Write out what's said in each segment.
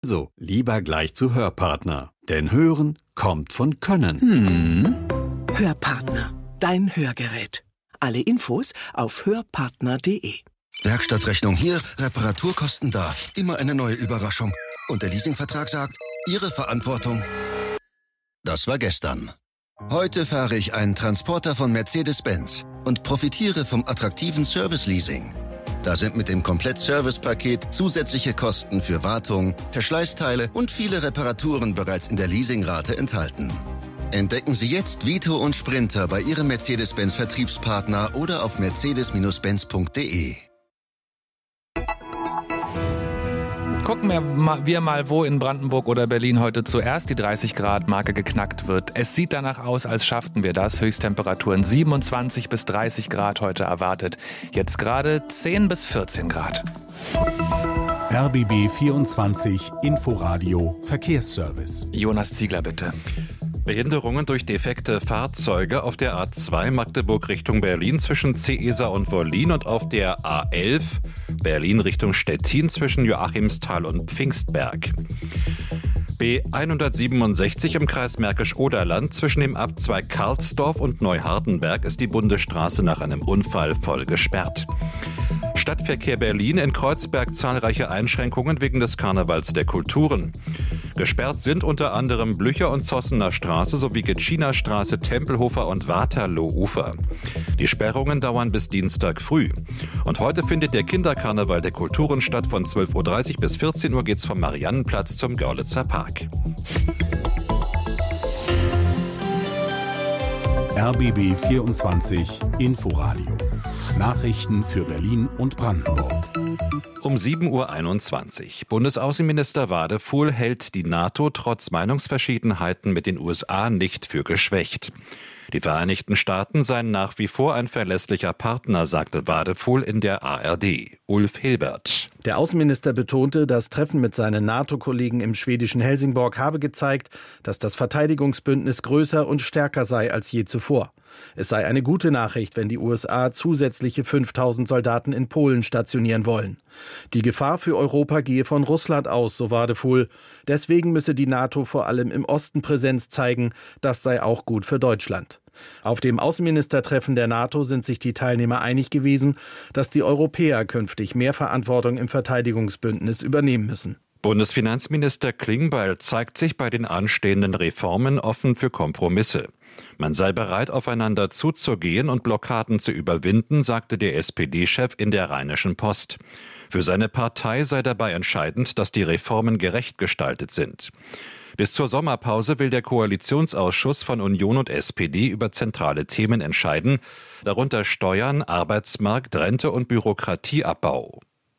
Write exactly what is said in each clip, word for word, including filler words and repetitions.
Also lieber gleich zu Hörpartner, denn Hören kommt von Können. Hm. Hörpartner, dein Hörgerät. Alle Infos auf hörpartner punkt de. Werkstattrechnung hier, Reparaturkosten da. Immer eine neue Überraschung. Und der Leasingvertrag sagt, Ihre Verantwortung. Das war gestern. Heute fahre ich einen Transporter von Mercedes-Benz und profitiere vom attraktiven Service-Leasing. Da sind mit dem Komplett-Service-Paket zusätzliche Kosten für Wartung, Verschleißteile und viele Reparaturen bereits in der Leasingrate enthalten. Entdecken Sie jetzt Vito und Sprinter bei Ihrem Mercedes-Benz-Vertriebspartner oder auf mercedes Bindestrich benz punkt de. Gucken wir mal, wir mal, wo in Brandenburg oder Berlin heute zuerst die dreißig Grad Marke geknackt wird. Es sieht danach aus, als schafften wir das. Höchsttemperaturen siebenundzwanzig bis dreißig Grad heute erwartet. Jetzt gerade zehn bis vierzehn Grad. R B B vierundzwanzig Inforadio Verkehrsservice. Jonas Ziegler, bitte. Behinderungen durch defekte Fahrzeuge auf der A zwei Magdeburg Richtung Berlin zwischen Ceesa und Wollin und auf der A elf Berlin Richtung Stettin zwischen Joachimsthal und Pfingstberg. B hundertsiebenundsechzig im Kreis Märkisch-Oderland zwischen dem Abzweig Karlsdorf und Neuhardenberg ist die Bundesstraße nach einem Unfall voll gesperrt. Stadtverkehr Berlin, in Kreuzberg zahlreiche Einschränkungen wegen des Karnevals der Kulturen. Gesperrt sind unter anderem Blücher- und Zossener Straße sowie Getschieder Straße, Tempelhofer und Waterloo-Ufer. Die Sperrungen dauern bis Dienstag früh. Und heute findet der Kinderkarneval der Kulturen statt. Von zwölf Uhr dreißig bis vierzehn Uhr geht's vom Mariannenplatz zum Görlitzer Park. R B B vierundzwanzig Inforadio. Nachrichten für Berlin und Brandenburg. Um sieben Uhr einundzwanzig. Bundesaußenminister Wadefuhl hält die NATO trotz Meinungsverschiedenheiten mit den U S A nicht für geschwächt. Die Vereinigten Staaten seien nach wie vor ein verlässlicher Partner, sagte Wadefuhl in der A R D. Ulf Hilbert. Der Außenminister betonte, das Treffen mit seinen NATO-Kollegen im schwedischen Helsingborg habe gezeigt, dass das Verteidigungsbündnis größer und stärker sei als je zuvor. Es sei eine gute Nachricht, wenn die U S A zusätzliche fünftausend Soldaten in Polen stationieren wollen. Die Gefahr für Europa gehe von Russland aus, so Wadefuhl. Deswegen müsse die NATO vor allem im Osten Präsenz zeigen. Das sei auch gut für Deutschland. Auf dem Außenministertreffen der NATO sind sich die Teilnehmer einig gewesen, dass die Europäer künftig mehr Verantwortung im Verteidigungsbündnis übernehmen müssen. Bundesfinanzminister Klingbeil zeigt sich bei den anstehenden Reformen offen für Kompromisse. Man sei bereit, aufeinander zuzugehen und Blockaden zu überwinden, sagte der S P D-Chef in der Rheinischen Post. Für seine Partei sei dabei entscheidend, dass die Reformen gerecht gestaltet sind. Bis zur Sommerpause will der Koalitionsausschuss von Union und S P D über zentrale Themen entscheiden, darunter Steuern, Arbeitsmarkt, Rente und Bürokratieabbau.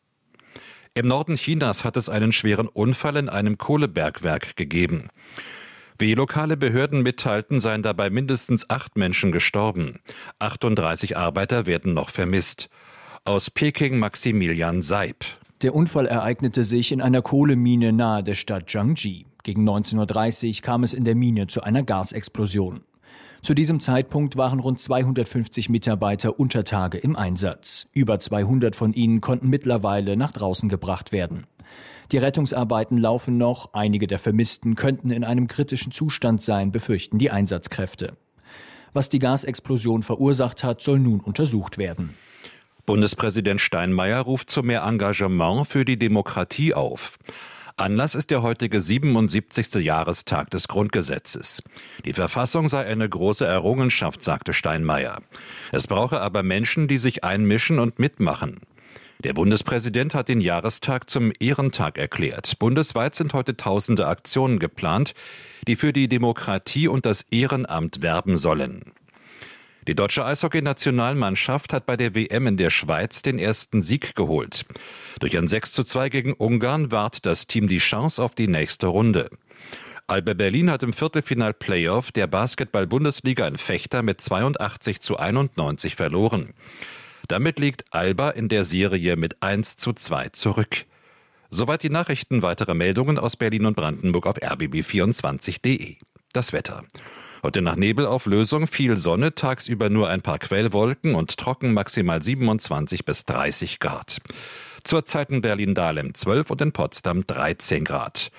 Im Norden Chinas hat es einen schweren Unfall in einem Kohlebergwerk gegeben. Wie lokale Behörden mitteilten, seien dabei mindestens acht Menschen gestorben. achtunddreißig Arbeiter werden noch vermisst. Aus Peking Maximilian Seib. Der Unfall ereignete sich in einer Kohlemine nahe der Stadt Jiangji. Gegen neunzehn Uhr dreißig kam es in der Mine zu einer Gasexplosion. Zu diesem Zeitpunkt waren rund zweihundertfünfzig Mitarbeiter unter Tage im Einsatz. Über zweihundert von ihnen konnten mittlerweile nach draußen gebracht werden. Die Rettungsarbeiten laufen noch. Einige der Vermissten könnten in einem kritischen Zustand sein, befürchten die Einsatzkräfte. Was die Gasexplosion verursacht hat, soll nun untersucht werden. Bundespräsident Steinmeier ruft zu mehr Engagement für die Demokratie auf. Anlass ist der heutige siebenundsiebzigste Jahrestag des Grundgesetzes. Die Verfassung sei eine große Errungenschaft, sagte Steinmeier. Es brauche aber Menschen, die sich einmischen und mitmachen. Der Bundespräsident hat den Jahrestag zum Ehrentag erklärt. Bundesweit sind heute tausende Aktionen geplant, die für die Demokratie und das Ehrenamt werben sollen. Die deutsche Eishockey-Nationalmannschaft hat bei der W M in der Schweiz den ersten Sieg geholt. Durch ein sechs zu zwei gegen Ungarn wahrt das Team die Chance auf die nächste Runde. Alba Berlin hat im Viertelfinal-Playoff der Basketball-Bundesliga in Vechta mit zweiundachtzig zu einundneunzig verloren. Damit liegt Alba in der Serie mit eins zu zwei zurück. Soweit die Nachrichten. Weitere Meldungen aus Berlin und Brandenburg auf r b b vierundzwanzig punkt de. Das Wetter. Heute nach Nebelauflösung, viel Sonne, tagsüber nur ein paar Quellwolken und trocken, maximal siebenundzwanzig bis dreißig Grad. Zurzeit in Berlin-Dahlem zwölf und in Potsdam dreizehn Grad.